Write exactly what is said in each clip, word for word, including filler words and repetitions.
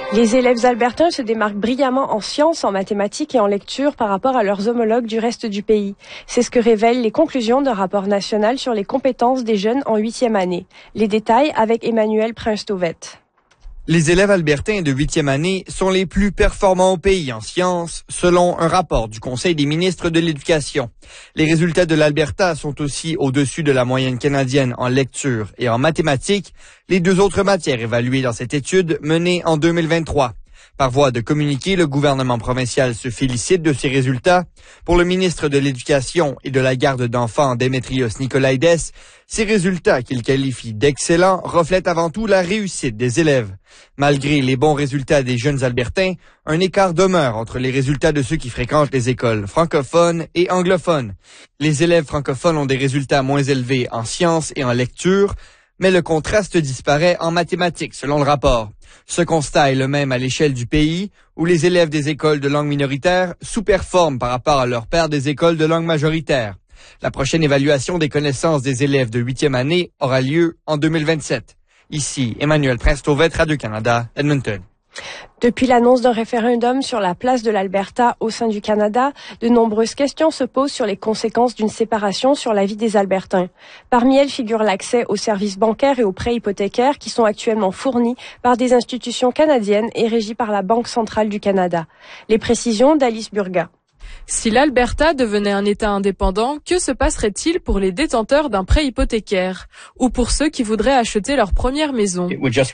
Les élèves albertains se démarquent brillamment en sciences, en mathématiques et en lecture par rapport à leurs homologues du reste du pays. C'est ce que révèlent les conclusions d'un rapport national sur les compétences des jeunes en huitième année. Les détails avec Emmanuel Prince-Tauvet. Les élèves albertains de huitième année sont les plus performants au pays en sciences, selon un rapport du Conseil des ministres de l'Éducation. Les résultats de l'Alberta sont aussi au-dessus de la moyenne canadienne en lecture et en mathématiques, les deux autres matières évaluées dans cette étude menée en deux mille vingt-trois. Par voie de communiqué, le gouvernement provincial se félicite de ces résultats. Pour le ministre de l'Éducation et de la garde d'enfants, Démétrios Nicolaides, ces résultats qu'il qualifie d'excellents reflètent avant tout la réussite des élèves. Malgré les bons résultats des jeunes Albertains, un écart demeure entre les résultats de ceux qui fréquentent les écoles francophones et anglophones. Les élèves francophones ont des résultats moins élevés en sciences et en lecture, mais le contraste disparaît en mathématiques, selon le rapport. Ce constat est le même à l'échelle du pays, où les élèves des écoles de langue minoritaire sous-performent par rapport à leurs pairs des écoles de langue majoritaire. La prochaine évaluation des connaissances des élèves de huitième année aura lieu en deux mille vingt-sept. Ici, Emmanuel Prince-Tauvet, Radio-Canada, Edmonton. Depuis l'annonce d'un référendum sur la place de l'Alberta au sein du Canada, de nombreuses questions se posent sur les conséquences d'une séparation sur la vie des Albertains. Parmi elles figure l'accès aux services bancaires et aux prêts hypothécaires qui sont actuellement fournis par des institutions canadiennes et régies par la Banque centrale du Canada. Les précisions d'Alice Burga. Si l'Alberta devenait un État indépendant, que se passerait-il pour les détenteurs d'un prêt hypothécaire ou pour ceux qui voudraient acheter leur première maison?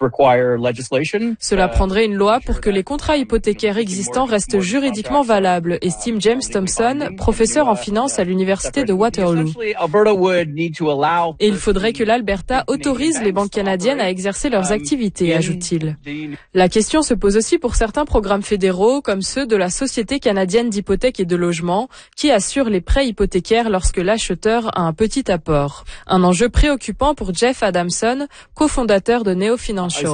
Cela prendrait une loi pour que les contrats hypothécaires existants restent juridiquement valables, estime James Thompson, professeur en finance à l'université de Waterloo. Et il faudrait que l'Alberta autorise les banques canadiennes à exercer leurs activités, ajoute-t-il. La question se pose aussi pour certains programmes fédéraux comme ceux de la Société canadienne d'hypothèques et de logement qui assure les prêts hypothécaires lorsque l'acheteur a un petit apport. Un enjeu préoccupant pour Jeff Adamson, cofondateur de Neo Financial.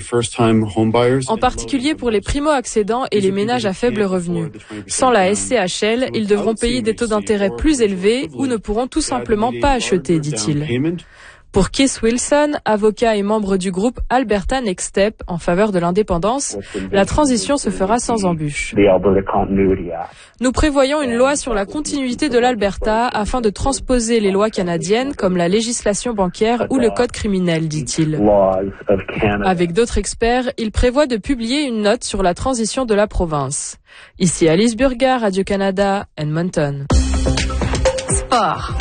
En particulier pour les primo-accédants et les ménages à faible revenu. Sans la S C H L, ils devront payer des taux d'intérêt plus élevés ou ne pourront tout simplement pas acheter, dit-il. Pour Keith Wilson, avocat et membre du groupe Alberta Next Step en faveur de l'indépendance, la transition se fera sans embûche. Nous prévoyons une loi sur la continuité de l'Alberta afin de transposer les lois canadiennes comme la législation bancaire ou le code criminel, dit-il. Avec d'autres experts, il prévoit de publier une note sur la transition de la province. Ici Alice Burga, Radio-Canada, Edmonton. Sport.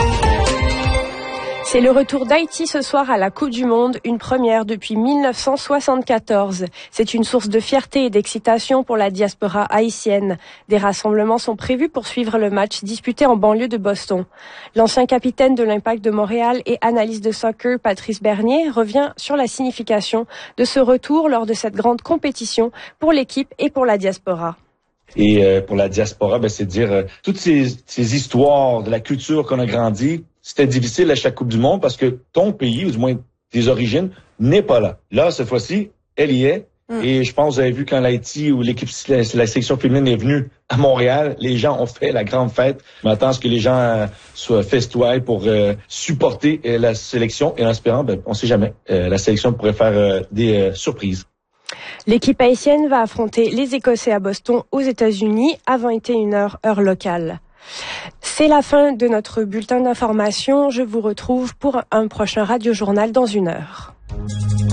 C'est le retour d'Haïti ce soir à la Coupe du Monde, une première depuis mille neuf cent soixante-quatorze. C'est une source de fierté et d'excitation pour la diaspora haïtienne. Des rassemblements sont prévus pour suivre le match disputé en banlieue de Boston. L'ancien capitaine de l'Impact de Montréal et analyste de soccer, Patrice Bernier, revient sur la signification de ce retour lors de cette grande compétition pour l'équipe et pour la diaspora. Et euh, pour la diaspora, ben, c'est de dire euh, toutes ces, ces histoires de la culture qu'on a grandi. C'était difficile à chaque Coupe du Monde parce que ton pays, ou du moins tes origines, n'est pas là. Là, cette fois-ci, elle y est. Mm. Et je pense que vous avez vu quand l'Haïti ou l'équipe, la, la sélection féminine est venue à Montréal, les gens ont fait la grande fête. On attend à ce que les gens euh, soient festoyés pour euh, supporter euh, la sélection. Et en espérant, ben, on ne sait jamais, euh, la sélection pourrait faire euh, des euh, surprises. L'équipe haïtienne va affronter les Écossais à Boston aux États-Unis à vingt et une heures heure locale. C'est la fin de notre bulletin d'information. Je vous retrouve pour un prochain radio-journal dans une heure.